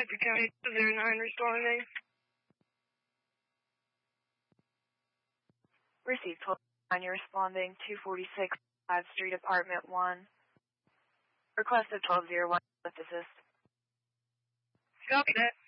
Patrick County 09 responding. Received 1209, you're responding 246 5th Street, Apartment 1. Request of 1201, lift assist. Copy that.